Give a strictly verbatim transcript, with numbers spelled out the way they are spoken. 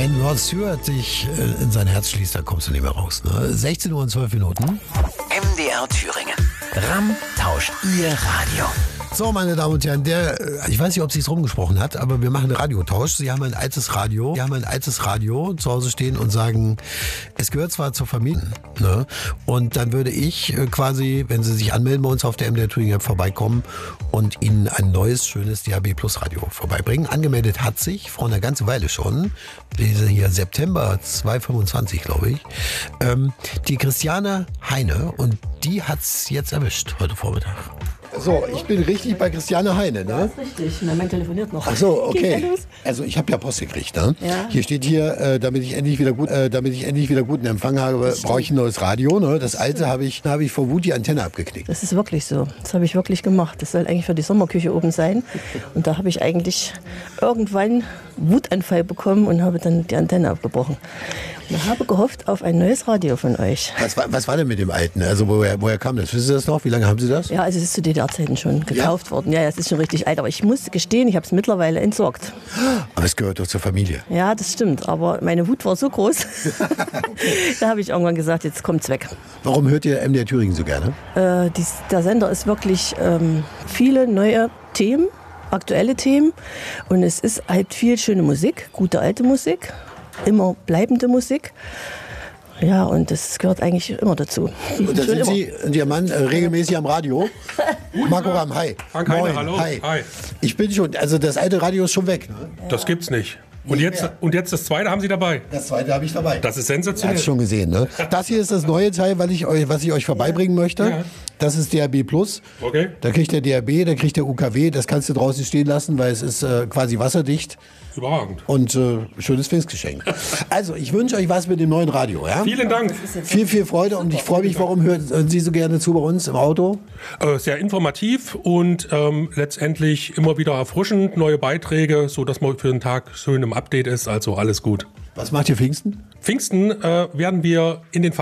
Wenn Rod Stewart dich äh, in sein Herz schließt, dann kommst du nicht mehr raus. Ne? sechzehn Uhr und zwölf Minuten. M D R Thüringen. RAM tauscht Ihr Radio. So, meine Damen und Herren, der, ich weiß nicht, ob sie es rumgesprochen hat, aber wir machen einen Radiotausch. Sie haben ein altes Radio, Sie haben ein altes Radio zu Hause stehen und sagen, es gehört zwar zur Familie, ne? Und dann würde ich quasi, wenn Sie sich anmelden bei uns auf der M D R Thüringen App, vorbeikommen und Ihnen ein neues, schönes D A B Plus Radio vorbeibringen. Angemeldet hat sich vor einer ganzen Weile schon, lese hier September zweitausendfünfundzwanzig, glaube ich, ähm, die Christiane Heine, und die hat's jetzt erwischt heute Vormittag. So, ich bin richtig bei Christiane Heine, ne? Das ist richtig. Mein Mann telefoniert noch. Ach so, okay. Geht ja los. Also ich habe ja Post gekriegt, ne? Ja. Hier steht hier, äh, damit ich endlich wieder gut, äh, damit ich endlich wieder guten Empfang habe, brauche ich ein neues Radio, ne? Das alte habe ich, habe ich vor Wut die Antenne abgeknickt. Das ist wirklich so. Das habe ich wirklich gemacht. Das soll eigentlich für die Sommerküche oben sein. Und da habe ich eigentlich irgendwann Wutanfall bekommen und habe dann die Antenne abgebrochen. Ich habe gehofft auf ein neues Radio von euch. Was war, was war denn mit dem alten? Also woher, woher kam das? Wissen Sie das noch? Wie lange haben Sie das? Ja, also es ist zu D D R-Zeiten schon gekauft Ja? worden. Ja, es ist schon richtig alt. Aber ich muss gestehen, ich habe es mittlerweile entsorgt. Aber es gehört doch zur Familie. Ja, das stimmt. Aber meine Wut war so groß. Da habe ich irgendwann gesagt, jetzt kommt's weg. Warum hört ihr M D R Thüringen so gerne? Äh, dies, der Sender ist wirklich ähm, viele neue Themen, aktuelle Themen. Und es ist halt viel schöne Musik, gute alte Musik, immer bleibende Musik. Ja, und das gehört eigentlich immer dazu. Und da Schon sind immer. Sie und Ihr Mann äh, regelmäßig am Radio. Marco Ramm, hi. Frank Heine, Moin, hallo. Hi. Hi. Ich bin schon, also das alte Radio ist schon weg. Ne? Das gibt's nicht. Und Nicht jetzt, mehr. und jetzt das zweite haben Sie dabei. Das zweite habe ich dabei. Das ist Ihr sensationell. habt schon gesehen, ne? Das hier ist das neue Teil, was ich euch, was ich euch vorbeibringen möchte. Ja. Das ist D A B Plus. Okay. Da kriegt der D A B, da kriegt der U K W. Das kannst du draußen stehen lassen, weil es ist äh, quasi wasserdicht. Überragend. Und äh, schönes Pfingstgeschenk. Also, ich wünsche euch was mit dem neuen Radio. Ja? Vielen Dank. Viel, viel Freude, und ich freue mich, warum hören, hören Sie so gerne zu bei uns im Auto? Äh, sehr informativ und ähm, letztendlich immer wieder erfrischend, neue Beiträge, so dass man für den Tag schön im Update ist. Also alles gut. Was macht ihr Pfingsten? Pfingsten äh, werden wir in den